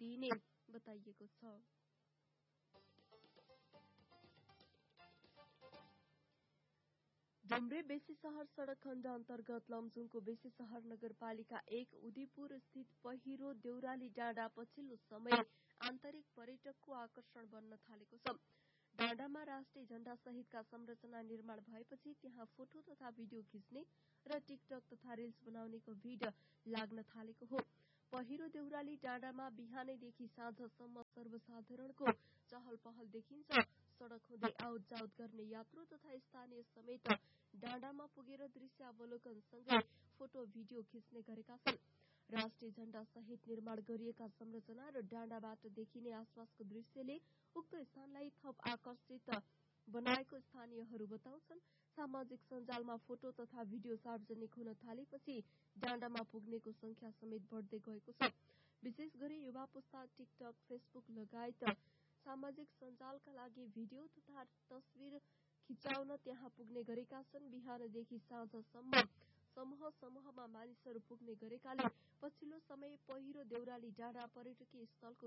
दिइने बताइएको छ। डुम्रे बेसी शहर सडक खण्ड अन्तर्गत लमजुङको बेसी शहर नगरपालिका 1 उदयपुर स्थित पहिरो देउराली डाँडा पछिल्लो समय आन्तरिक पर्यटकको आकर्षण बन्न थालेको छ। डाँडामा राष्ट्रिय झण्डा सहितका संरचना निर्माण भएपछि त्यहाँ फोटो तथा भिडियो खिच्ने र टिकटक तथा रिल्स बनाउनेको भीड लाग्न थालेको हो। पहिरो देउराली डाँडामा बिहानैदेखि साँझसम्म सर्वसाधारणको चहल पहल देखिन्छ। सड़क हुँदै आउट जाउट गर्ने यात्रु तथा स्थानीय समेत डाँडामा पुगेर दृश्यावलोकनसँगै फोटो भिडियो खिच्ने गरेका छन्। राष्ट्रिय झण्डा सहित निर्माण गरिएका संरचना र डाँडाबाट देखिने आसपासको दृश्यले उक्त स्थानलाई थप आकर्षित बनाएको स्थानीयहरू बताउँछन्। सामाजिक सञ्जालमा फोटो तथा भिडियो सार्वजनिक हुन थालेपछि डाँडामा पुग्नेको संख्या समेत बढ्दै गएको छ। विशेष गरी युवा पुस्ता टिकटक, फेसबुक लगायत सामाजिक सञ्जालका लागि भिडियो तथा तस्विर खिचाउन त्यहाँ पुग्ने गरेका छन्। बिहानदेखि साँझसम्म समूह समूहमा मानिसहरू पुग्ने गरेकाले पछिल्लो समय पहिरो देउराली डाँडा पर्यटकीय स्थलको